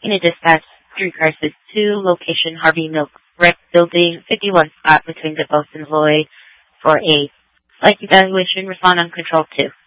In a dispatch, 3 cars to location Harvey Milk Rec Building, 51 spot between DeBose and Lloyd for a site evaluation. Respond on control 2.